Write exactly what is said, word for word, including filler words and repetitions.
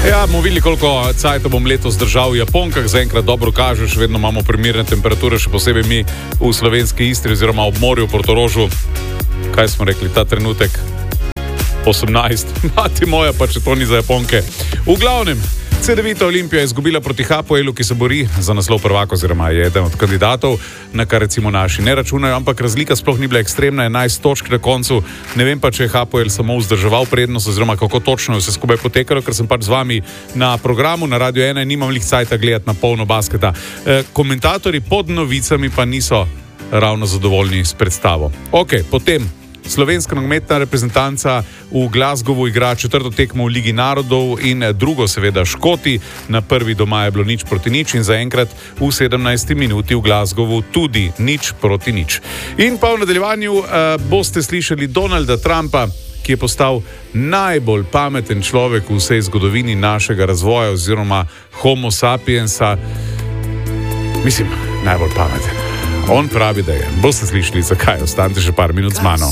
Ja, bomo videli, koliko cajta bom letos držal v Japonkah. Zaenkrat dobro kaže, še vedno imamo primerne temperature, še posebej mi v slovenski Istri oziroma ob morju v Portorožu. Kaj smo rekli, ta trenutek? osemnajst. Mati moja, pa če to ni za Japonke. V glavnem, Cedevita Olimpija je izgubila proti Hapoelu, ki se bori za naslov prvaka oziroma je eden od kandidatov, na kar recimo naši ne računajo, ampak razlika sploh ni bila ekstremna, enajst točk na koncu. Ne vem pa, če je Hapoel samo vzdrževal prednost oziroma kako točno je vse skupaj potekalo, ker sem pač z vami na programu na Radio ena in nimam lih cajta gledati na polno basketa. E, komentatorji pod novicami pa niso ravno zadovoljni s predstavo. Ok, potem slovenska nogometna reprezentanca v Glasgowu igra četrto tekmo v Ligi narodov in drugo seveda Škoti. Na prvi doma je bilo nič proti nič in zaenkrat v sedemnajsti minuti v Glasgowu tudi nič proti nič. In pa v nadaljevanju uh, boste slišali Donalda Trumpa, ki je postal najbolj pameten človek v vsej zgodovini našega razvoja oziroma homo sapiensa. Mislim, najbolj pameten. On pravi, da je. Boste slišali, zakaj. Ostanite še par minut z mano.